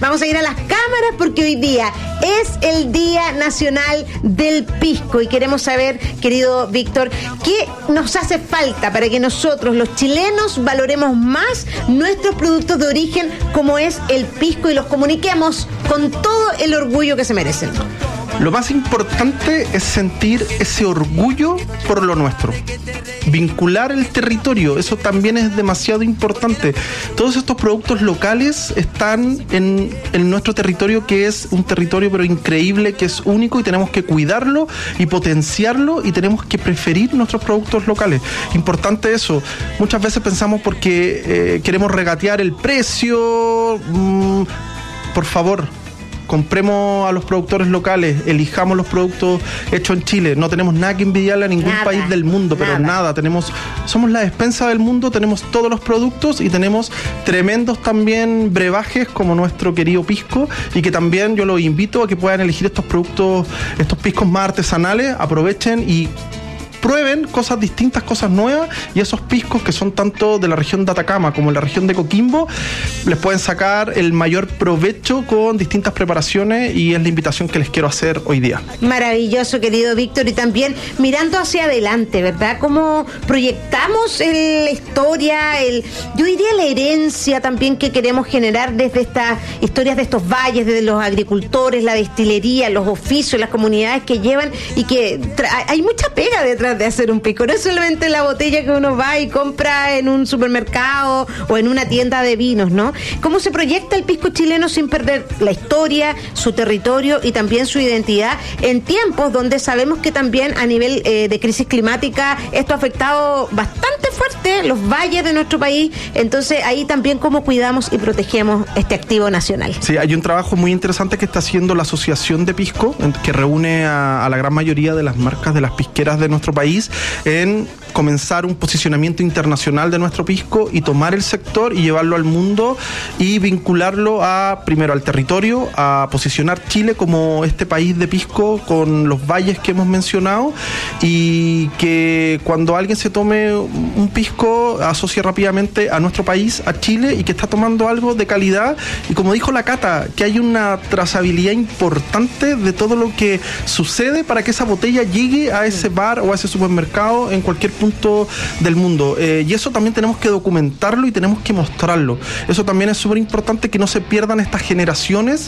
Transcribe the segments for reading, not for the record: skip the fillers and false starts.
Vamos a ir a las cámaras porque hoy día es el Día Nacional del Pisco y queremos saber, querido Víctor, ¿qué nos hace falta para que nosotros, los chilenos, valoremos más nuestros productos de origen como es el pisco y los comuniquemos con todo el orgullo que se merecen? Lo más importante es sentir ese orgullo por lo nuestro. Vincular el territorio, eso también es demasiado importante. Todos estos productos locales están en nuestro territorio, que es un territorio pero increíble, que es único, y tenemos que cuidarlo y potenciarlo, y tenemos que preferir nuestros productos locales. Importante eso. Muchas veces pensamos porque queremos regatear el precio. Por favor, compremos a los productores locales, elijamos los productos hechos en Chile. No tenemos nada que envidiarle a ningún país del mundo, pero nada. Somos la despensa del mundo, tenemos todos los productos y tenemos tremendos también brebajes como nuestro querido pisco, y que también yo los invito a que puedan elegir estos productos, estos piscos más artesanales. Aprovechen y prueben cosas distintas, cosas nuevas, y esos piscos que son tanto de la región de Atacama como en la región de Coquimbo les pueden sacar el mayor provecho con distintas preparaciones, y es la invitación que les quiero hacer hoy día. Maravilloso, querido Víctor, y también mirando hacia adelante, ¿verdad? ¿Cómo proyectamos la historia, yo diría la herencia también que queremos generar desde estas historias de estos valles, desde los agricultores, la destilería, los oficios, las comunidades que llevan, y que hay mucha pega detrás de hacer un pisco? No es solamente la botella que uno va y compra en un supermercado o en una tienda de vinos, ¿no? ¿Cómo se proyecta el pisco chileno sin perder la historia, su territorio y también su identidad en tiempos donde sabemos que también a nivel de crisis climática esto ha afectado bastante fuerte los valles de nuestro país? Entonces ahí también cómo cuidamos y protegemos este activo nacional. Sí, hay un trabajo muy interesante que está haciendo la Asociación de Pisco, que reúne a la gran mayoría de las marcas de las pisqueras de nuestro país, en comenzar un posicionamiento internacional de nuestro pisco y tomar el sector y llevarlo al mundo y vincularlo primero al territorio, a posicionar Chile como este país de pisco con los valles que hemos mencionado, y que cuando alguien se tome un pisco asocie rápidamente a nuestro país, a Chile, y que está tomando algo de calidad, y como dijo la Cata, que hay una trazabilidad importante de todo lo que sucede para que esa botella llegue a ese bar o a ese supermercado en cualquier punto del mundo, y eso también tenemos que documentarlo y tenemos que mostrarlo. Eso también es súper importante, que no se pierdan estas generaciones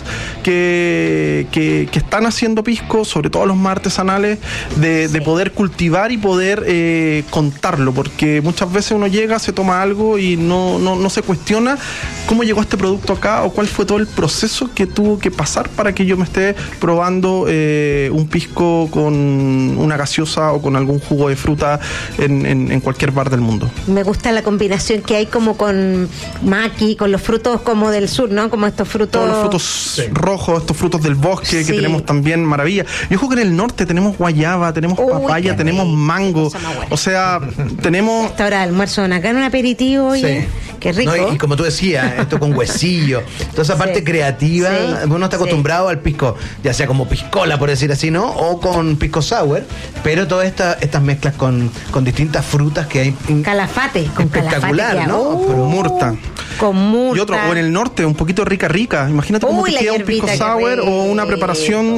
que están haciendo pisco, sobre todo los más artesanales, de poder cultivar y poder contarlo, porque muchas veces uno llega, se toma algo y no se cuestiona cómo llegó este producto acá o cuál fue todo el proceso que tuvo que pasar para que yo me esté probando un pisco con una gaseosa o con algún jugo de fruta en cualquier bar del mundo. Me gusta la combinación que hay como con maqui, con los frutos como del sur, ¿no? Como estos frutos... Todos los frutos rojos, estos frutos del bosque, que tenemos también, maravilla. Yo ojo que en el norte tenemos guayaba, tenemos papaya, tenemos mango. O sea, tenemos... Esta hora de almuerzo, acá en un aperitivo, y qué rico. No, y como tú decías, esto con huesillo, toda esa parte creativa, uno está acostumbrado al pisco, ya sea como piscola, por decir así, ¿no? O con pisco sour, pero todas estas mezclas con distintas frutas que hay. Calafate, con espectacular, calafate, ¿no? Pero murta. Con murta. Y otro, o en el norte, un poquito rica. Imagínate cómo te queda un pisco sour o una preparación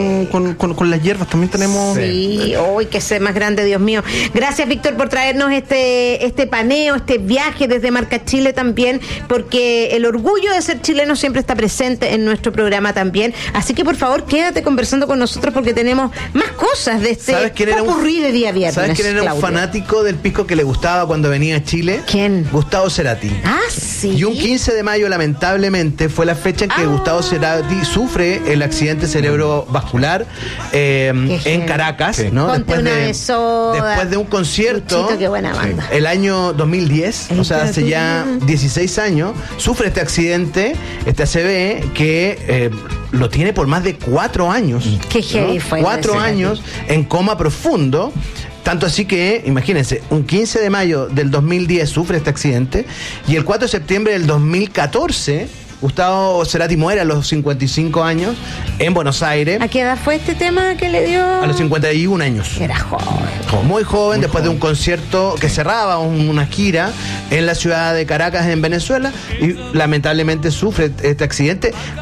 con las hierbas. También tenemos... Sí, uy, que sé más grande, Dios mío. Gracias, Víctor, por traernos este paneo, este viaje desde Marca Chile también, porque el orgullo de ser chileno siempre está presente en nuestro programa también. Así que, por favor, quédate conversando con nosotros porque tenemos más cosas de este popurrí de día viernes. ¿Sabes quién era un fanático del pisco que le gustaba cuando venía a Chile? ¿Quién? Gustavo Cerati. Ah, sí. Y un 15 de mayo, lamentablemente, fue la fecha en que Gustavo Cerati sufre el accidente cerebrovascular en Caracas, ¿no? Después de un concierto, Luchito, qué buena banda. el año 2010, o sea, hace ya 16 años, sufre este accidente, este ACV, que lo tiene por más de 4 años. Qué heavy fue. 4 años en coma profundo. Tanto así que, imagínense, un 15 de mayo del 2010 sufre este accidente, y el 4 de septiembre del 2014 Gustavo Cerati muere a los 55 años en Buenos Aires. ¿A qué edad fue este tema que le dio? A los 51 años. Era joven. Muy joven, después de un concierto que cerraba una gira en la ciudad de Caracas, en Venezuela, y lamentablemente sufre este accidente.